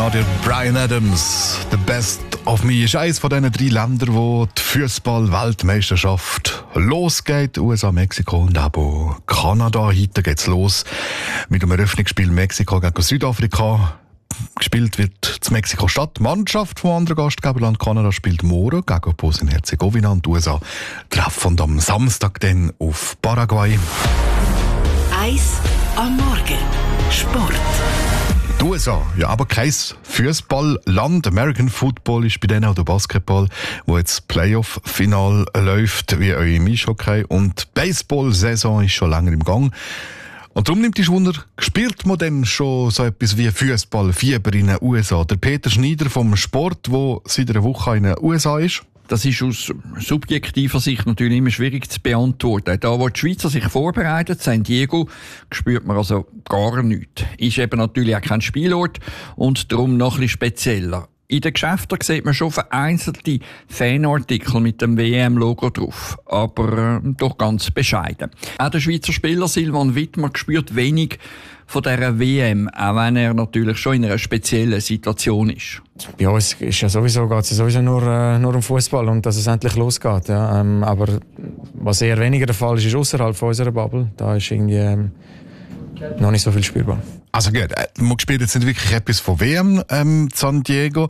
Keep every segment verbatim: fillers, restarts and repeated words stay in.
Kanadier Bryan Adams. The Best of Me ist eines von diesen drei Ländern, wo die Fußball-Weltmeisterschaft losgeht. U S A, Mexiko und auch Kanada. Heute geht's los mit dem Eröffnungsspiel Mexiko gegen Südafrika. Gespielt wird zu Mexiko-Stadt. Die Mannschaft vom anderen Gastgeberland Kanada spielt morgen gegen Bosnien-Herzegowina und die U S A treffen am Samstag dann auf Paraguay. Eis am Morgen. Sport. Die U S A, ja, aber kein Fußballland. American Football ist bei denen auch der Basketball, wo jetzt Playoff-Final läuft, wie auch im Eishockey. Und die Baseball-Saison ist schon länger im Gang. Und darum nimmt es Wunder, spielt man denn schon so etwas wie Fußballfieber in den U S A? Der Peter Schneider vom Sport, der seit einer Woche in den U S A ist. Das ist aus subjektiver Sicht natürlich immer schwierig zu beantworten. Da, wo die Schweizer sich vorbereiten, San Diego, spürt man also gar nichts. Ist eben natürlich auch kein Spielort und darum noch ein bisschen spezieller. In den Geschäften sieht man schon vereinzelte Fanartikel mit dem W M-Logo drauf, aber äh, doch ganz bescheiden. Auch der Schweizer Spieler Silvan Wittmer spürt wenig von dieser W M, auch wenn er natürlich schon in einer speziellen Situation ist. Bei uns ist ja sowieso, geht es ja sowieso nur, äh, nur um Fußball und dass es endlich losgeht. Ja. Ähm, aber was eher weniger der Fall ist, ist außerhalb von unserer Bubble. Da ist irgendwie ähm, noch nicht so viel spürbar. Also gut, man spielt jetzt nicht wirklich etwas von W M ähm, San Diego.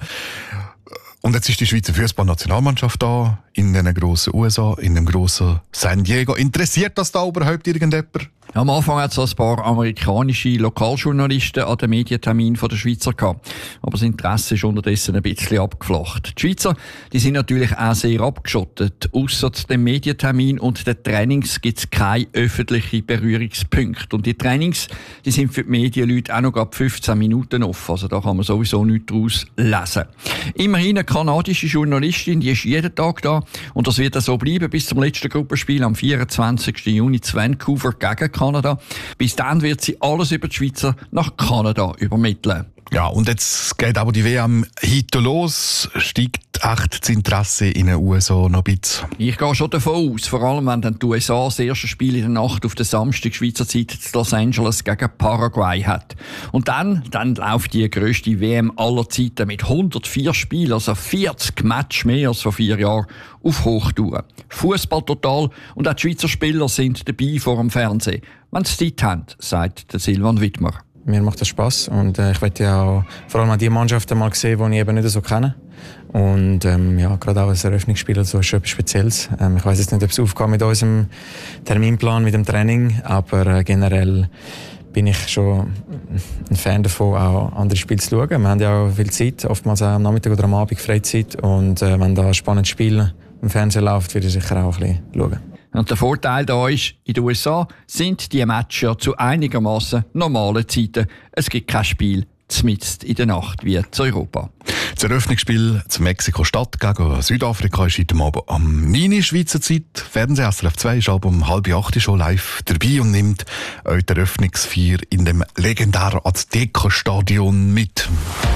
Und jetzt ist die Schweizer Fußballnationalmannschaft da, in einem grossen U S A, in einem grossen San Diego. Interessiert das da überhaupt irgendjemand? Am Anfang hat es ein paar amerikanische Lokaljournalisten an den Medientermin der Schweizer gehabt. Aber das Interesse ist unterdessen ein bisschen abgeflacht. Die Schweizer, die sind natürlich auch sehr abgeschottet. Ausser dem Medientermin und den Trainings gibt es keine öffentlichen Berührungspunkte. Und die Trainings, die sind für die Medienleute auch noch ab fünfzehn Minuten offen. Also da kann man sowieso nichts daraus lesen. Immerhin eine kanadische Journalistin, die ist jeden Tag da. Und das wird auch so bleiben bis zum letzten Gruppenspiel am vierundzwanzigsten Juni zu Vancouver gegen Kanada. Bis dann wird sie alles über die Schweizer nach Kanada übermitteln. Ja, und jetzt geht aber die W M heute los. Steigt echt das Interesse in den U S A noch ein bisschen? Ich gehe schon davon aus, vor allem wenn dann die U S A das erste Spiel in der Nacht auf den Samstag Schweizer Zeit in Los Angeles gegen Paraguay hat. Und dann, dann läuft die grösste W M aller Zeiten mit hundertvier Spielen, also vierzig Matches mehr als vor vier Jahren, auf Hochtouren. Fußball total und auch die Schweizer Spieler sind dabei vor dem Fernsehen. Wenn sie Zeit haben, sagt der Silvan Wittmer. Mir macht das Spass und äh, ich möchte ja auch vor allem auch die Mannschaften mal sehen, die ich eben nicht so kenne. Und ähm, ja, gerade auch als Eröffnungsspieler so ist schon etwas Spezielles. Ähm, ich weiss jetzt nicht, ob es aufgeht mit unserem Terminplan, mit dem Training, aber äh, generell bin ich schon ein Fan davon, auch andere Spiele zu schauen. Wir haben ja auch viel Zeit, oftmals auch am Nachmittag oder am Abend Freizeit. Und äh, wenn da ein spannendes Spiel im Fernsehen läuft, würde ich sicher auch ein bisschen schauen. Und der Vorteil da ist, in den U S A sind die Matches ja zu einigermaßen normalen Zeiten. Es gibt kein Spiel mitten in der Nacht wie in Europa. Das Eröffnungsspiel zu Mexiko-Stadt gegen Südafrika ist heute Abend am neun Uhr Schweizer Zeit. Fernsehen S R F zwei ist aber um halb acht schon live dabei und nimmt euch die Eröffnungsfeier in dem legendären Azteca-Stadion mit.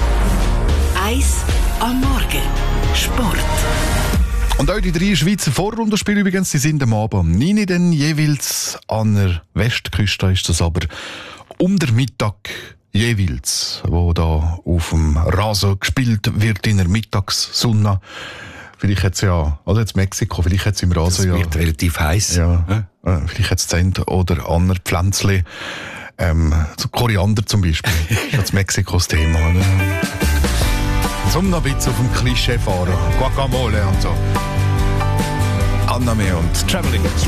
Eis am Morgen. Sport. Und auch die drei Schweizer Vorrundenspiele übrigens, die sind am Abend um neun Uhr dann jeweils an der Westküste. Ist das aber um den Mittag jeweils, wo da auf dem Rasen gespielt wird in der Mittagssonne. Vielleicht jetzt ja, also jetzt Mexiko, vielleicht jetzt im Rasen ja. Das wird relativ heiß. Ja, ja. Äh, vielleicht jetzt Zent oder andere Pflänzchen. Ähm, so Koriander zum Beispiel. Das ist Mexiko das Thema. Oder? Zum noch ein bisschen auf dem Klischee fahren. Guacamole und so. Anname und Traveling.